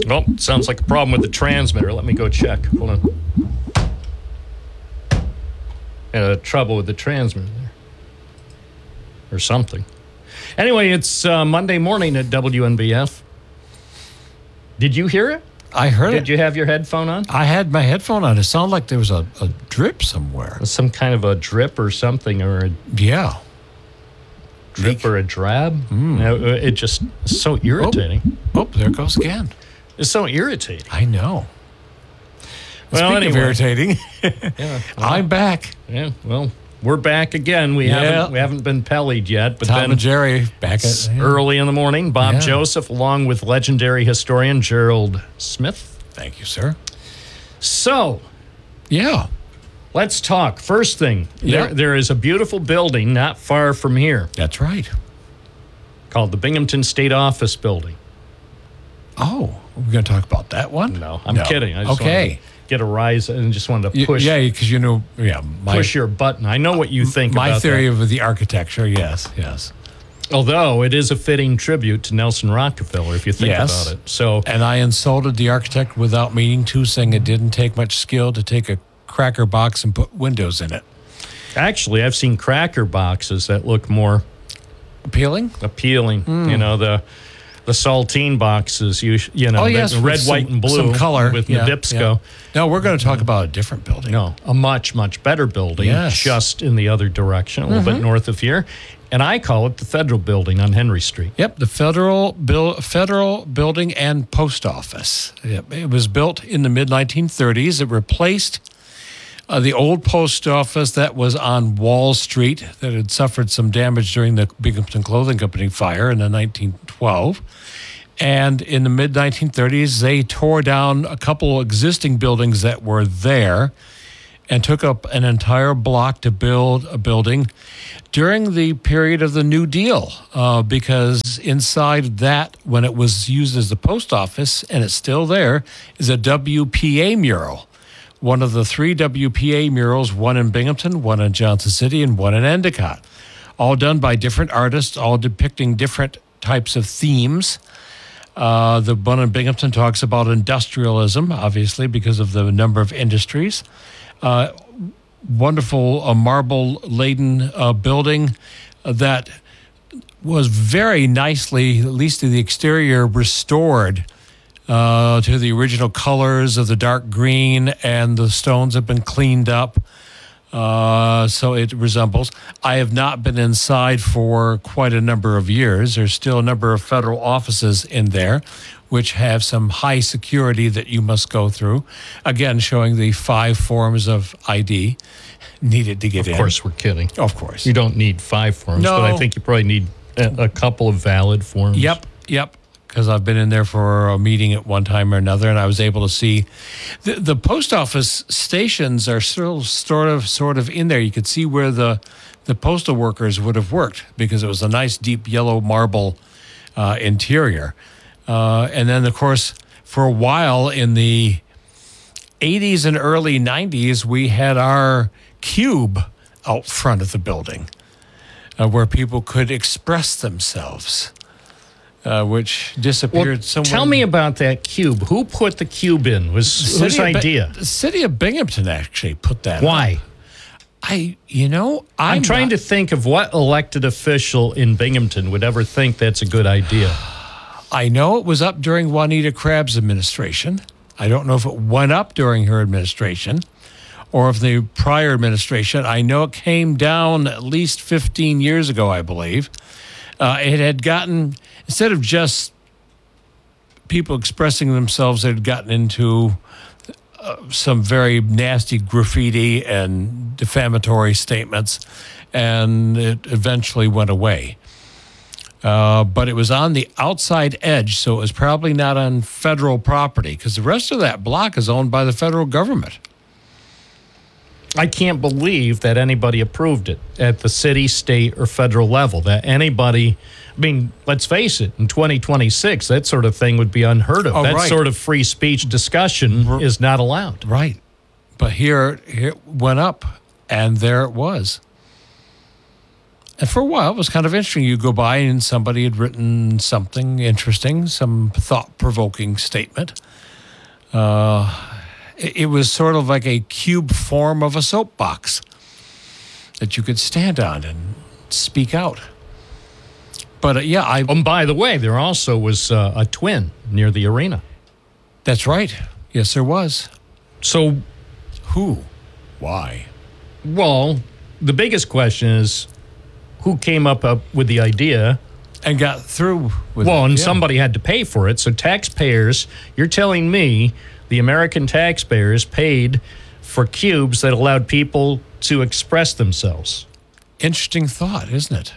Well, sounds like a problem with the transmitter. Let me go check. Hold on. Trouble with the transmitter there. Or something. Anyway, it's Monday morning at WNBF. Did you hear it? I heard it. Did you have your headphone on? I had my headphone on. It sounded like there was a drip somewhere. Some kind of a drip or something, or a drip or a drab. It just is so irritating. Oh, there it goes again. It's so irritating. I know. Well, Speaking of irritating, I'm back. Yeah, well, we're back again. We haven't been pellied yet, but Tom and Jerry back at early in the morning. Bob Joseph, along with legendary historian Gerald Smith. Thank you, sir. So, let's talk. First thing, there is a beautiful building not far from here. That's right. Called the Binghamton State Office Building. Oh, we're going to talk about that one? No, I'm kidding. I just wanted to get a rise and just wanted to push. Yeah, because push your button. I know what you think about my theory of the architecture, yes. Although it is a fitting tribute to Nelson Rockefeller, if you think about it. So, and I insulted the architect without meaning to, saying it didn't take much skill to take a cracker box and put windows in it. Actually, I've seen cracker boxes that look more appealing. You know, the saltine boxes, the red, white, and blue some color with Nabisco. Yeah. No, we're going to talk about a different building. No, a much, much better building, just in the other direction, a little bit north of here. And I call it the Federal Building on Henry Street. Yep, the Federal Building and Post Office. Yep. It was built in the mid-1930s. It replaced the old post office that was on Wall Street that had suffered some damage during the Binghamton Clothing Company fire in 1912. And in the mid-1930s, they tore down a couple existing buildings that were there and took up an entire block to build a building during the period of the New Deal, because inside that, when it was used as the post office, and it's still there, is a WPA mural. One of the 3 WPA murals, one in Binghamton, one in Johnson City, and one in Endicott. All done by different artists, all depicting different types of themes. The one in Binghamton talks about industrialism, obviously, because of the number of industries. Wonderful marble-laden building that was very nicely, at least to the exterior, restored to the original colors of the dark green, and the stones have been cleaned up. So it resembles. I have not been inside for quite a number of years. There's still a number of federal offices in there, which have some high security that you must go through. Again, showing the 5 forms of ID needed to get in. Of course, we're kidding. Of course. You don't need 5 forms, No. but I think you probably need a couple of valid forms. Yep. Because I've been in there for a meeting at one time or another, and I was able to see the post office stations are still sort of in there. You could see where the postal workers would have worked, because it was a nice deep yellow marble interior. And then, of course, for a while in the 80s and early 90s, we had our cube out front of the building where people could express themselves. Which disappeared somewhere. Tell me about that cube. Who put the cube in? Whose idea? The city of Binghamton actually put that. Why? I'm trying to think of what elected official in Binghamton would ever think that's a good idea. I know it was up during Juanita Crabb's administration. I don't know if it went up during her administration or if the prior administration. I know it came down at least 15 years ago, I believe. It had gotten, instead of just people expressing themselves, it had gotten into some very nasty graffiti and defamatory statements, and it eventually went away. But it was on the outside edge, so it was probably not on federal property, because the rest of that block is owned by the federal government. I can't believe that anybody approved it at the city, state, or federal level. That anybody, I mean, let's face it, in 2026, that sort of thing would be unheard of. That sort of free speech discussion is not allowed. Right. But here it went up, and there it was. And for a while, it was kind of interesting. You go by and somebody had written something interesting, some thought-provoking statement. It was sort of like a cube form of a soapbox that you could stand on and speak out. But And by the way, there also was a twin near the arena. That's right. Yes, there was. So, Who? Why? well, the biggest question is who came up with the idea? And got through with it. Well, and Yeah. somebody had to pay for it. So taxpayers, you're telling me the American taxpayers paid for cubes that allowed people to express themselves. Interesting thought, isn't it?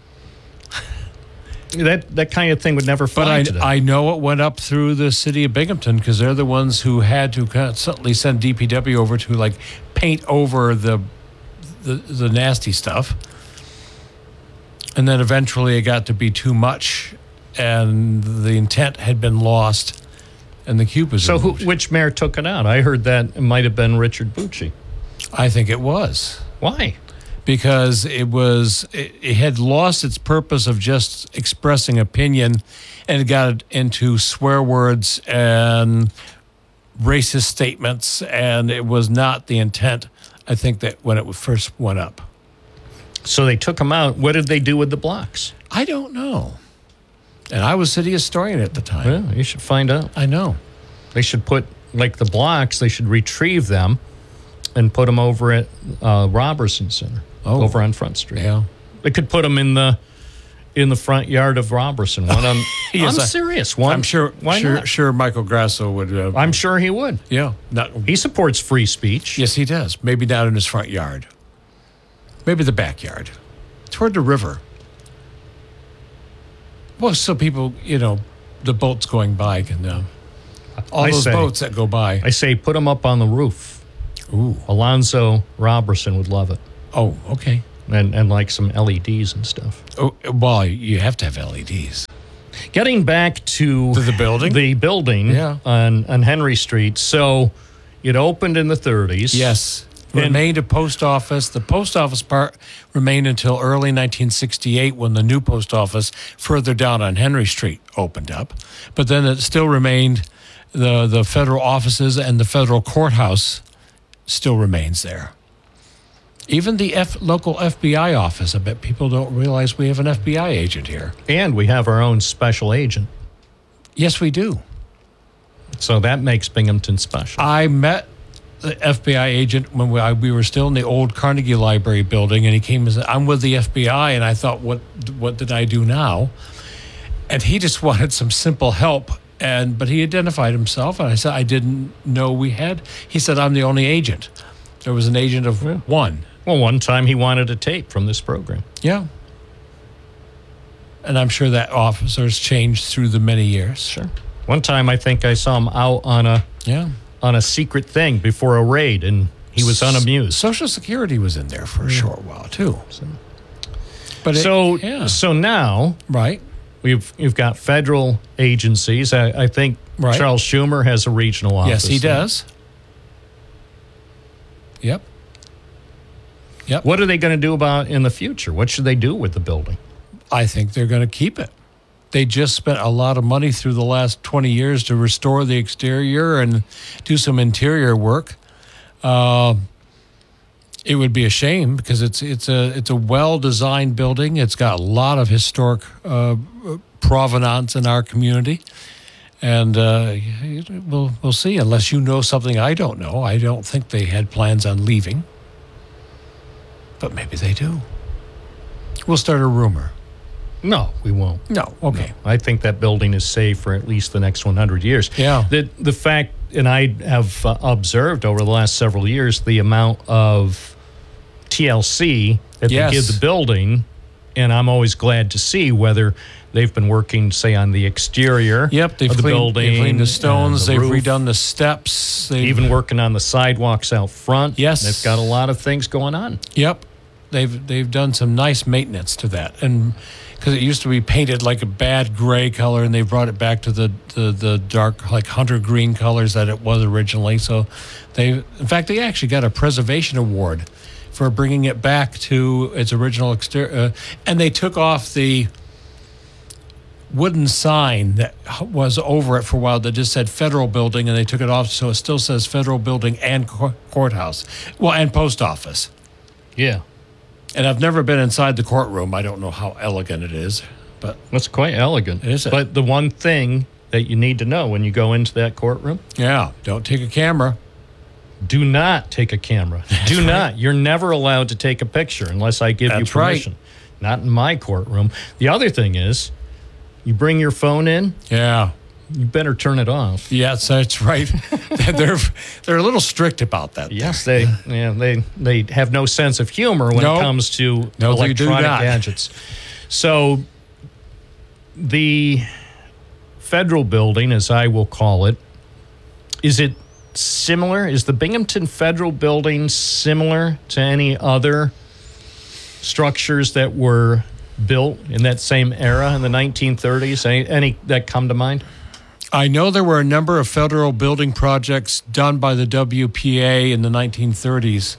That kind of thing would never fly But today. I know it went up through the city of Binghamton because they're the ones who had to constantly send DPW over to like paint over the nasty stuff. And then eventually it got to be too much and the intent had been lost and the cube was So removed. which mayor took it out? I heard that it might have been Richard Bucci. I think it was. Why? Because it had lost its purpose of just expressing opinion and it got into swear words and racist statements, and it was not the intent, I think, that when it first went up. So they took them out. What did they do with the blocks? I don't know. And I was city historian at the time. Well, you should find out. I know. They should put, like the blocks, they should retrieve them and put them over at Robertson Center, over on Front Street. Yeah. They could put them in the front yard of Robertson. One on, Yes, I'm serious. One, I'm sure. Why not? Sure. Michael Grasso would. I'm sure he would. Yeah. Not, He supports free speech. yes, he does. Maybe not in his front yard. Maybe the backyard, toward the river. Well, so people, the boats going by can. All I those say- boats that go by. I say put them up on the roof. Ooh. Alonzo Robertson would love it. Oh, okay. And like some LEDs and stuff. Oh, well, you have to have LEDs. Getting back to To the building? the building Yeah. on Henry Street. So it opened in the 30s. Yes. And- Remained a post office. The post office part remained until early 1968 when the new post office further down on Henry Street opened up. But then it still remained, the federal offices and the federal courthouse still remains there. Even the local FBI office. I bet people don't realize we have an FBI agent here. And we have our own special agent. Yes, we do. So that makes Binghamton special. I met the FBI agent when we were still in the old Carnegie Library building, and he came and said, "I'm with the FBI," and I thought, "What did I do now?" And he just wanted some simple help, but he identified himself, and I said, "I didn't know we had." He said, "I'm the only agent." There was an agent of one. Well, one time he wanted a tape from this program. Yeah. And I'm sure that officers changed through the many years. Sure. One time I think I saw him out on a secret thing before a raid, and he was unamused. Social Security was in there for a short while too. But So now right. you've got federal agencies. I think Right. Charles Schumer has a regional office. Yes, he there. does. Yep. What are they going to do about in the future? What should they do with the building? I think they're going to keep it. They just spent a lot of money through the last 20 years to restore the exterior and do some interior work. It would be a shame because it's a well-designed building. It's got a lot of historic provenance in our community. And we'll see. Unless you know something I don't know, I don't think they had plans on leaving. But maybe they do. We'll start a rumor. No, we won't. No, okay. I think that building is safe for at least the next 100 years. Yeah. The fact, and I have observed over the last several years, the amount of TLC that Yes. they give the building, and I'm always glad to see whether they've been working, say, on the exterior Yep, they've of the cleaned, building. they've cleaned the stones, and the they've roof. redone the steps. They've, Even working on the sidewalks out front. Yes. They've got a lot of things going on. Yep, they've done some nice maintenance to that, and because it used to be painted like a bad gray color, and they brought it back to the dark, like hunter green colors that it was originally. So they actually got a preservation award for bringing it back to its original exterior. And they took off the wooden sign that was over it for a while that just said Federal Building, and they took it off so it still says Federal Building and Courthouse. Well, and Post Office. Yeah. And I've never been inside the courtroom. I don't know how elegant it is, but That's quite elegant. Is it? But the one thing that you need to know when you go into that courtroom, yeah, don't take a camera. do not take a camera. Do not. You're never allowed to take a picture unless I give you That's right. permission. Not in my courtroom. The other thing is, you bring your phone in, Yeah. you better turn it off. Yes, that's right. they're a little strict about that. Yes, they have no sense of humor when No. it comes to No, they do electronic not. gadgets. So the Federal Building, as I will call it, is it similar? Is the Binghamton Federal Building similar to any other structures that were built in that same era in the 1930s? Any that come to mind? I know there were a number of federal building projects done by the WPA in the 1930s.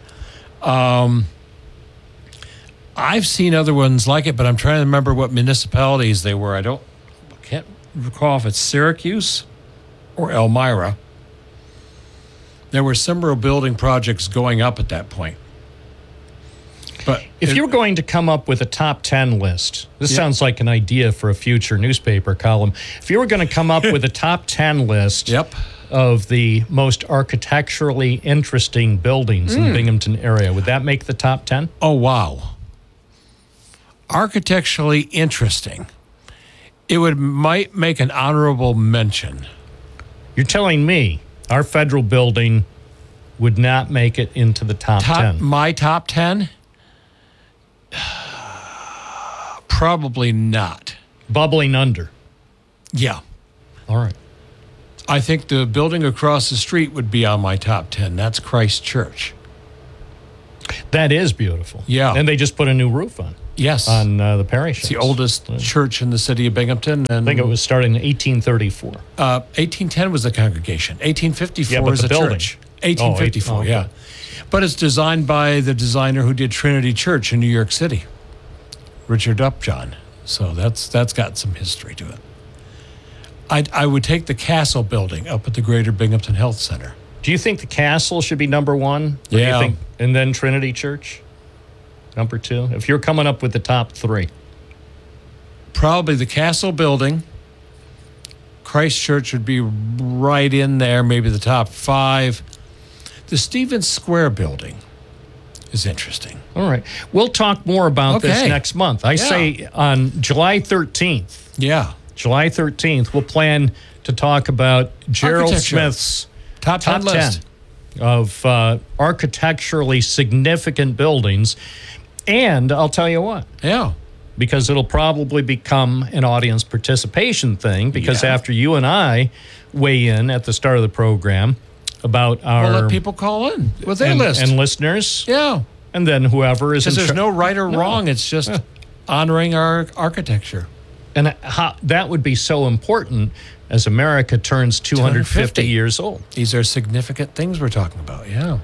I've seen other ones like it, but I'm trying to remember what municipalities they were. Can't recall if it's Syracuse or Elmira. There were several building projects going up at that point. But If you were going to come up with a top 10 list, this sounds like an idea for a future newspaper column. If you were going to come up with a top 10 list Yep. of the most architecturally interesting buildings in the Binghamton area, would that make the top 10? Oh, wow. Architecturally interesting. It might make an honorable mention. You're telling me our federal building would not make it into the top 10? My top 10? Probably not. Bubbling under. Yeah. All right. I think the building across the street would be on my top 10. That's Christ Church. That is beautiful. Yeah. And they just put a new roof Yes. on the parish. It's the oldest church in the city of Binghamton. And I think it was started in 1834. 1810 was the congregation. 1854 Yeah, but is the the building. church. 1854, Oh, okay. yeah. But it's designed by the designer who did Trinity Church in New York City, Richard Upjohn. So that's got some history to it. I would take the Castle building up at the Greater Binghamton Health Center. Do you think the castle should be number one? Or do Yeah. you think, and then Trinity Church, number two? If you're coming up with the top three. Probably the Castle building. Christ Church would be right in there, maybe the top 5. The Stevens Square building is interesting. All right. We'll talk more about this Okay. next month. I say on July 13th, Yeah. we'll plan to talk about Gerald Architecture. Smith's Top 10 list. of architecturally significant buildings. And I'll tell you what, Yeah. because it'll probably become an audience participation thing, because Yeah. after you and I weigh in at the start of the program about our We'll let people call in with their and, list. and listeners, yeah. and then whoever is in Because there's charge. no right or wrong. It's just honoring our architecture. And how, that would be so important as America turns 250 years old. These are significant things we're talking about. Yeah.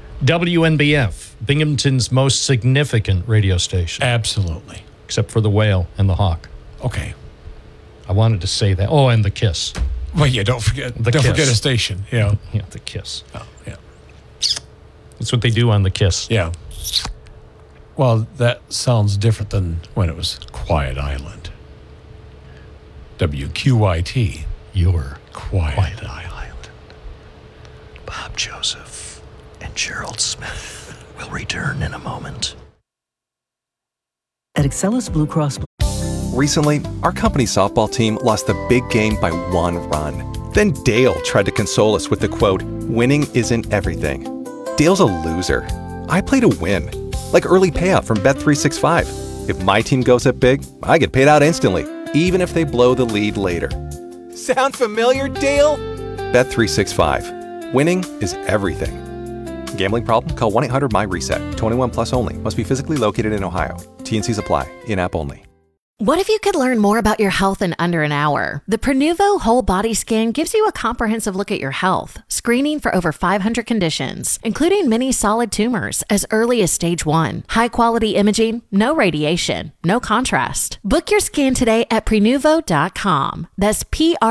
WNBF, Binghamton's most significant radio station, Absolutely. except for the Whale and the Hawk. Okay. I wanted to say that. Oh, and the Kiss. Well, yeah, don't forget Kiss. a station. Yeah. Yeah, the Kiss. Oh, yeah. That's what they do on the Kiss. Yeah. Well, that sounds different than when it was Quiet Island. WQIT. Your Quiet Island. Bob Joseph and Gerald Smith will return in a moment. At Excellus Blue Cross. Recently, our company softball team lost the big game by 1 run. Then Dale tried to console us with the quote, "Winning isn't everything." Dale's a loser. I play to win. Like early payout from Bet365. If my team goes up big, I get paid out instantly, even if they blow the lead later. Sound familiar, Dale? Bet365. Winning is everything. Gambling problem? Call 1-800-MY-RESET. 21 plus only. Must be physically located in Ohio. T&Cs apply. In-app only. What if you could learn more about your health in under an hour? The Prenuvo Whole Body Scan gives you a comprehensive look at your health, screening for over 500 conditions, including many solid tumors as early as stage 1. High-quality imaging, no radiation, no contrast. Book your scan today at Prenuvo.com. That's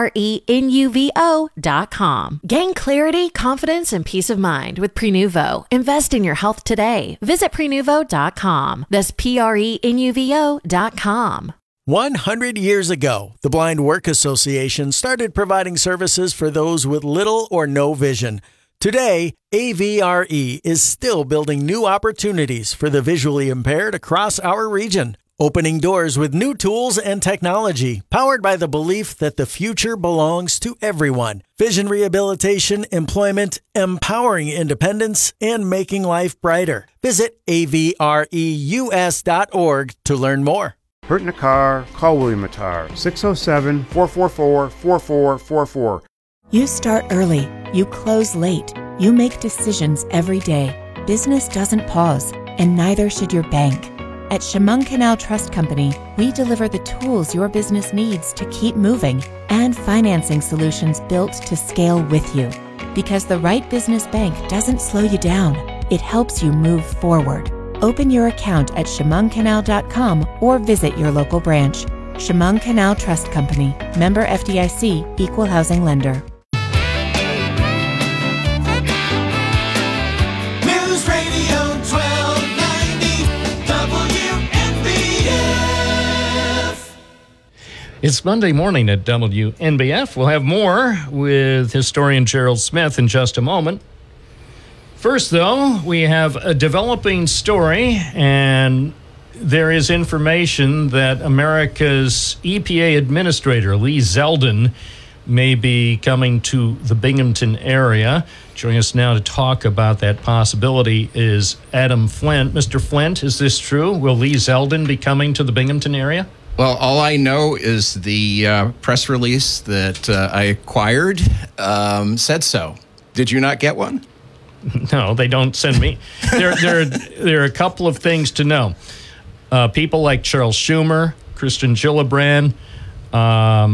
Prenuvo.com. Gain clarity, confidence, and peace of mind with Prenuvo. Invest in your health today. Visit Prenuvo.com. That's Prenuvo.com. 100 years ago, the Blind Work Association started providing services for those with little or no vision. Today, AVRE is still building new opportunities for the visually impaired across our region, opening doors with new tools and technology, powered by the belief that the future belongs to everyone. Vision rehabilitation, employment, empowering independence, and making life brighter. Visit avreus.org to learn more. Hurt in a car? Call William Attar, 607-444-4444. You start early. You close late. You make decisions every day. Business doesn't pause, and neither should your bank. At Chemung Canal Trust Company, we deliver the tools your business needs to keep moving and financing solutions built to scale with you. Because the right business bank doesn't slow you down. It helps you move forward. Open your account at chemungcanal.com or visit your local branch. Chemung Canal Trust Company. Member FDIC. Equal housing lender. News Radio 1290 WNBF. It's Monday morning at WNBF. We'll have more with historian Gerald Smith in just a moment. First, though, we have a developing story, and there is information that America's EPA Administrator, Lee Zeldin, may be coming to the Binghamton area. Joining us now to talk about that possibility is Adam Flint. Mr. Flint, is this true? Will Lee Zeldin be coming to the Binghamton area? Well, all I know is the press release that I acquired said so. Did you not get one? No, they don't send me. There are a couple of things to know. People like Charles Schumer, Kristen Gillibrand,